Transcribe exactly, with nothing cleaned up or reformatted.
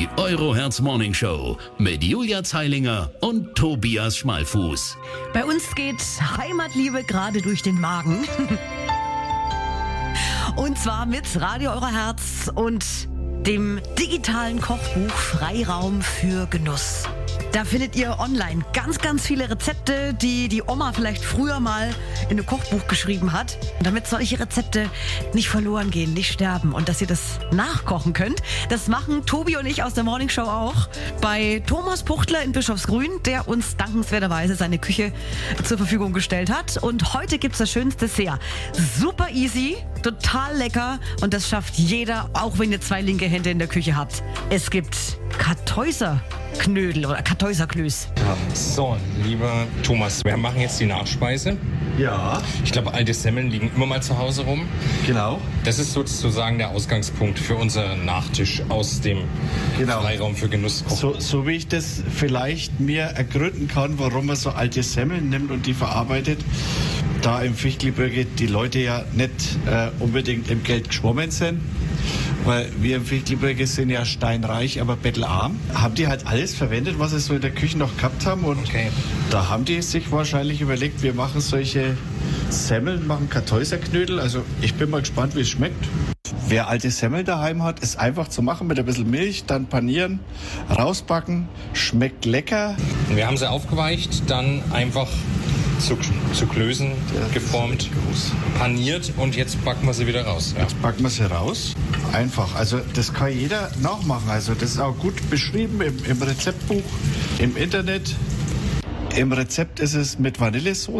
Die Euroherz Morning Show mit Julia Zeilinger und Tobias Schmalfuß. Bei uns geht Heimatliebe gerade durch den Magen. Und zwar mit Radio Euroherz und dem digitalen Kochbuch Freiraum für Genuss. Da findet ihr online ganz, ganz viele Rezepte, die die Oma vielleicht früher mal in ein Kochbuch geschrieben hat. Und damit solche Rezepte nicht verloren gehen, nicht sterben und dass ihr das nachkochen könnt, das machen Tobi und ich aus der Morning Show auch bei Thomas Puchtler in Bischofsgrün, der uns dankenswerterweise seine Küche zur Verfügung gestellt hat. Und heute gibt's das schönste Dessert. Super easy, total lecker und das schafft jeder, auch wenn ihr zwei linke Hände in der Küche habt. Es gibt Kartäuserknödel oder Kartäuserklöß. So, lieber Thomas, wir machen jetzt die Nachspeise. Ja, Ich glaube, alte Semmeln liegen immer mal zu Hause rum. genau. Das ist sozusagen der Ausgangspunkt für unseren Nachtisch aus dem Genau. Freiraum für Genuss. So, so wie ich das vielleicht mir ergründen kann, warum man so alte Semmeln nimmt und die verarbeitet, da im Fichtelgebirge die Leute ja nicht äh, unbedingt im Geld geschwommen sind, weil wir im Fichtelgebirge sind ja steinreich, aber bettelarm, haben die halt alles verwendet, was sie so in der Küche noch gehabt haben. Und Okay. da haben die sich wahrscheinlich überlegt, wir machen solche Semmeln, machen Kartäuserknödel. Also ich bin mal gespannt, wie es schmeckt. Wer alte Semmeln daheim hat, ist einfach zu machen mit ein bisschen Milch, dann panieren, rausbacken, schmeckt lecker. Wir haben sie aufgeweicht, dann einfach zu, zu Klößen geformt, paniert und jetzt backen wir sie wieder raus. Ja. Jetzt backen wir sie raus. Einfach. Also das kann jeder nachmachen. Also das ist auch gut beschrieben im, im Rezeptbuch, im Internet. Im Rezept ist es mit Vanillesoße.